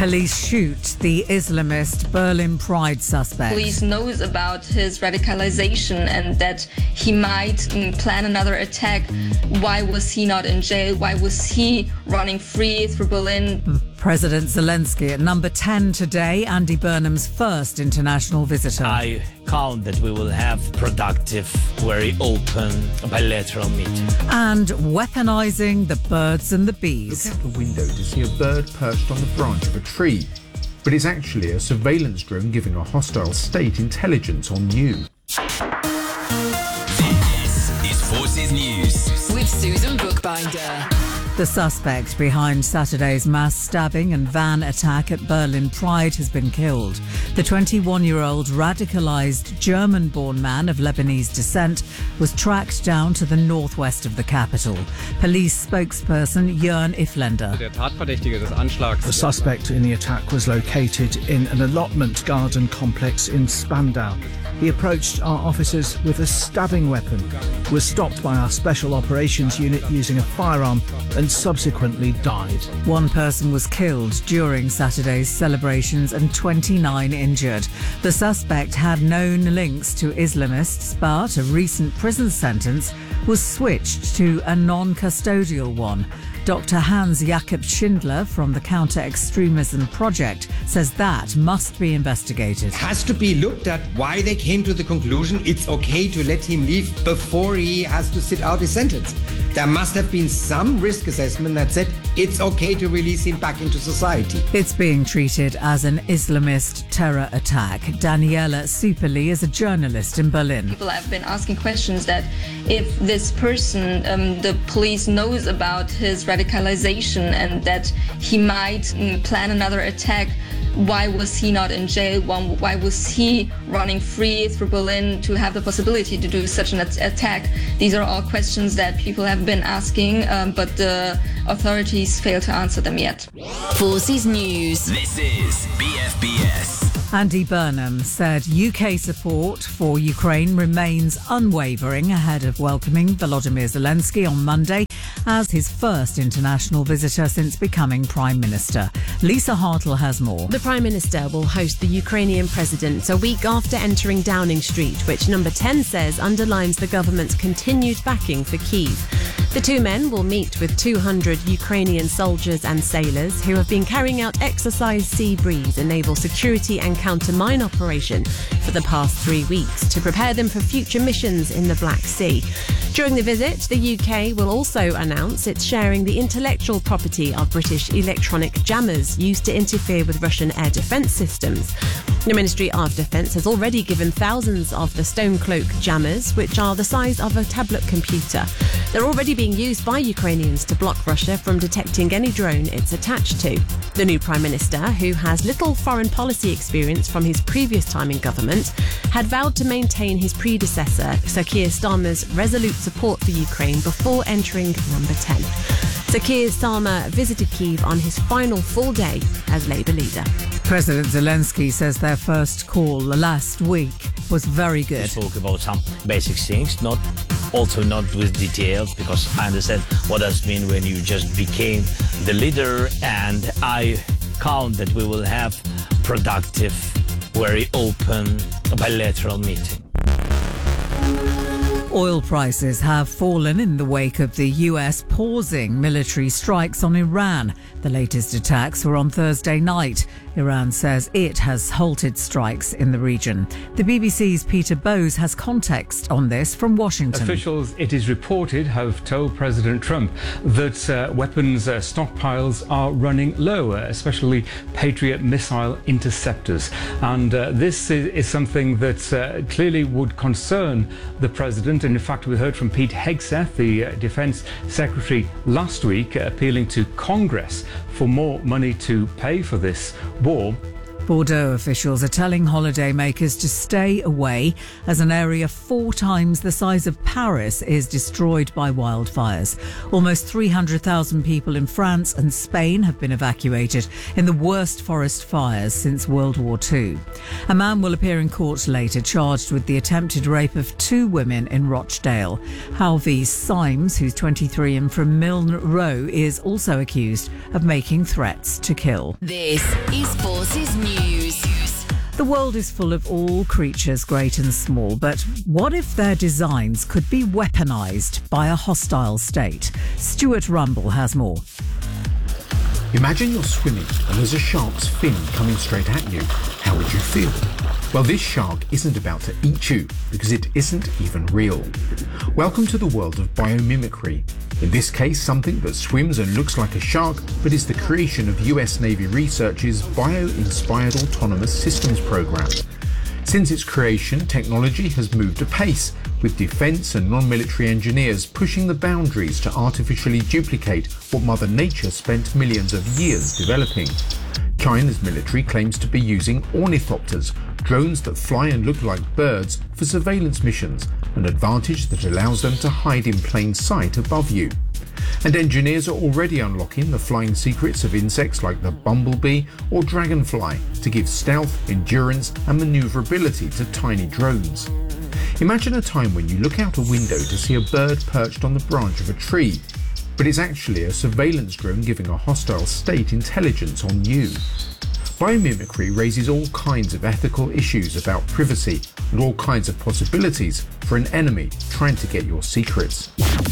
Police shoot the Islamist Berlin Pride suspect. Police knows about his radicalization and that he might plan another attack. Why was he not in jail? Why was he running free through Berlin? President Zelensky at number 10 today, Andy Burnham's first international visitor. I count that we will have productive, very open, bilateral meeting. And weaponizing the birds and the bees. Look out the window to see a bird perched on the branch of a tree. But it's actually a surveillance drone giving a hostile state intelligence on you. This is Forces News with Susan Bookbinder. The suspect behind Saturday's mass stabbing and van attack at Berlin Pride has been killed. The 21-year-old radicalized German-born man of Lebanese descent was tracked down to the northwest of the capital. Police spokesperson Jörn Ifländer. The suspect in the attack was located in an allotment garden complex in Spandau. He approached our officers with a stabbing weapon, was stopped by our special operations unit using a firearm and subsequently died. One person was killed during Saturday's celebrations and 29 injured. The suspect had known links to Islamists, but a recent prison sentence was switched to a non-custodial one. Dr. Hans Jakob Schindler from the Counter-Extremism Project says that must be investigated. It has to be looked at why they came to the conclusion it's okay to let him leave before he has to sit out his sentence. There must have been some risk assessment that said it's okay to release him back into society. It's being treated as an Islamist terror attack. Daniela Superli is a journalist in Berlin. People have been asking questions that if this person, the police knows about his radicalization and that he might plan another attack, why was he not in jail? Why was he running free through Berlin to have the possibility to do such an attack? These are all questions that people have been asking, but the authorities fail to answer them yet. Forces News. This is BFBS. Andy Burnham said UK support for Ukraine remains unwavering ahead of welcoming Volodymyr Zelensky on Monday as his first international visitor since becoming Prime Minister. Lisa Hartle has more. The Prime Minister will host the Ukrainian president a week after entering Downing Street, which Number 10 says underlines the government's continued backing for Kyiv. The two men will meet with 200 Ukrainian soldiers and sailors who have been carrying out Exercise Sea Breeze, a naval security and counter-mine operation, for the past 3 weeks to prepare them for future missions in the Black Sea. During the visit, the UK will also announce it's sharing the intellectual property of British electronic jammers used to interfere with Russian air defence systems. The Ministry of Defence has already given thousands of the Stonecloak jammers, which are the size of a tablet computer. They're already being used by Ukrainians to block Russia from detecting any drone it's attached to. The new Prime Minister, who has little foreign policy experience from his previous time in government, had vowed to maintain his predecessor, Sir Keir Starmer's resolute support for Ukraine before entering Number 10. Sir Keir Starmer visited Kyiv on his final full day as Labour leader. President Zelensky says their first call last week was very good. We spoke about some basic things, not with details, because I understand what does it mean when you just became the leader, and I count that we will have productive, very open, bilateral meeting. Oil prices have fallen in the wake of the US pausing military strikes on Iran. The latest attacks were on Thursday night. Iran says it has halted strikes in the region. The BBC's Peter Bowes has context on this from Washington. Officials, it is reported, have told President Trump that weapons stockpiles are running low, especially Patriot missile interceptors. And this is something that clearly would concern the president. And in fact, we heard from Pete Hegseth, the Defense Secretary, last week, appealing to Congress for more money to pay for this war. Bordeaux officials are telling holidaymakers to stay away as an area 4 times the size of Paris is destroyed by wildfires. Almost 300,000 people in France and Spain have been evacuated in the worst forest fires since World War II. A man will appear in court later charged with the attempted rape of 2 women in Rochdale. Halvey Symes, who's 23 and from Milne Row, is also accused of making threats to kill. This is Forces News. The world is full of all creatures, great and small, but what if their designs could be weaponised by a hostile state? Stuart Rumble has more. Imagine you're swimming and there's a shark's fin coming straight at you. How would you feel? Well, this shark isn't about to eat you because it isn't even real. Welcome to the world of biomimicry. In this case, something that swims and looks like a shark, but is the creation of US Navy research's Bio-Inspired Autonomous Systems program. Since its creation, technology has moved apace, with defence and non-military engineers pushing the boundaries to artificially duplicate what Mother Nature spent millions of years developing. China's military claims to be using ornithopters, drones that fly and look like birds, for surveillance missions, an advantage that allows them to hide in plain sight above you. And engineers are already unlocking the flying secrets of insects like the bumblebee or dragonfly to give stealth, endurance and manoeuvrability to tiny drones. Imagine a time when you look out a window to see a bird perched on the branch of a tree, but it's actually a surveillance drone giving a hostile state intelligence on you. Biomimicry raises all kinds of ethical issues about privacy and all kinds of possibilities for an enemy trying to get your secrets.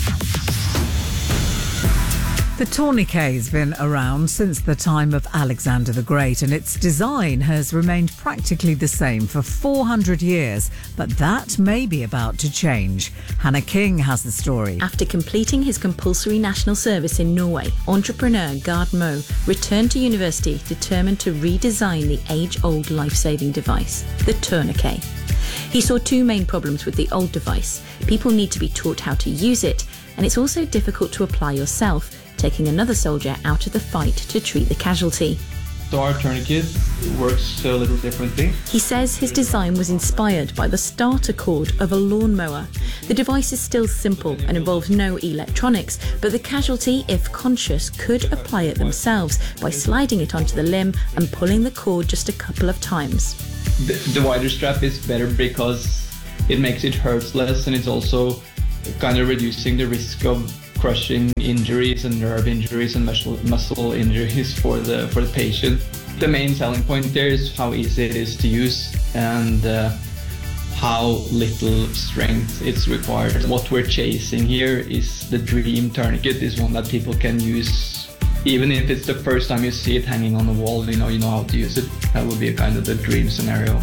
The tourniquet's been around since the time of Alexander the Great, and its design has remained practically the same for 400 years, but that may be about to change. Hannah King has the story. After completing his compulsory national service in Norway, entrepreneur Gard Moe returned to university determined to redesign the age-old life-saving device, the tourniquet. He saw 2 main problems with the old device. People need to be taught how to use it, and it's also difficult to apply yourself, taking another soldier out of the fight to treat the casualty. So our tourniquet works a little differently. He says his design was inspired by the starter cord of a lawnmower. The device is still simple and involves no electronics, but the casualty, if conscious, could apply it themselves by sliding it onto the limb and pulling the cord just a couple of times. The wider strap is better because it makes it hurt less, and it's also kind of reducing the risk of crushing injuries and nerve injuries and muscle injuries for the patient. The main selling point there is how easy it is to use and how little strength it's required. What we're chasing here is the dream tourniquet, is one that people can use even if it's the first time you see it hanging on the wall. You know how to use it. That would be a kind of the dream scenario.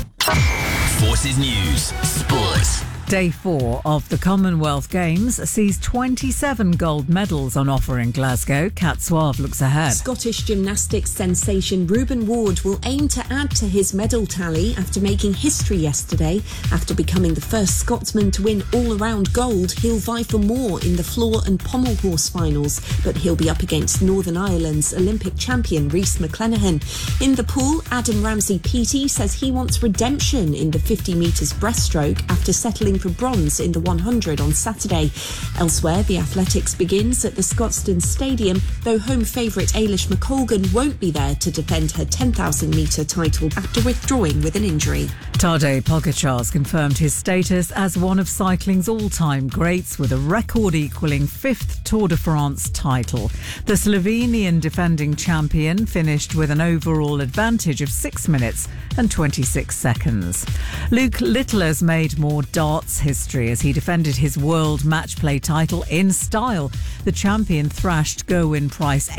Forces News Sports. Day 4 of the Commonwealth Games sees 27 gold medals on offer in Glasgow. Kat Suave looks ahead. Scottish gymnastics sensation Reuben Ward will aim to add to his medal tally after making history yesterday. After becoming the first Scotsman to win all-around gold, he'll vie for more in the floor and pommel horse finals, but he'll be up against Northern Ireland's Olympic champion Rhys McClenaghan. In the pool, Adam Ramsey-Peaty says he wants redemption in the 50 metres breaststroke after settling for bronze in the 100 on Saturday. Elsewhere, the athletics begins at the Scotstoun Stadium, though home favourite Eilish McColgan won't be there to defend her 10,000 metre title after withdrawing with an injury. Tadej Pogacar's confirmed his status as one of cycling's all-time greats with a record-equalling 5th Tour de France title. The Slovenian defending champion finished with an overall advantage of 6 minutes and 26 seconds. Luke Littler's made more darts history as he defended his world match play title in style. The champion thrashed Gerwyn Price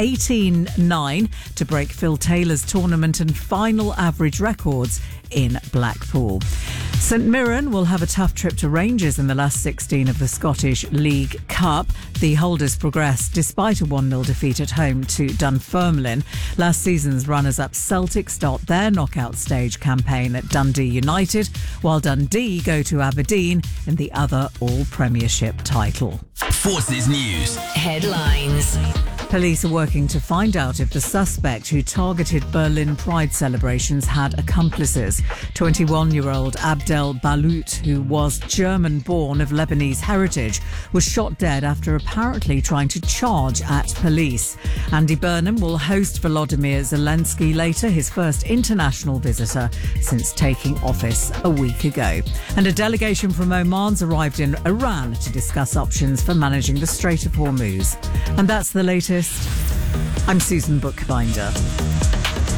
18-9 to break Phil Taylor's tournament and final average records in Blackpool. St Mirren will have a tough trip to Rangers in the last 16 of the Scottish League Cup. The holders progressed despite a 1-0 defeat at home to Dunfermline. Last season's runners-up Celtic start their knockout stage campaign at Dundee United, while Dundee go to Aberdeen in the other all-Premiership title. Forces News Headlines. Police are working to find out if the suspect who targeted Berlin Pride celebrations had accomplices. 21-year-old Abdel Balut, who was German-born of Lebanese heritage, was shot dead after apparently trying to charge at police. Andy Burnham will host Volodymyr Zelensky later, his first international visitor since taking office a week ago. And a delegation from Oman's arrived in Iran to discuss options for managing the Strait of Hormuz. And that's the latest. I'm Susan Bookbinder.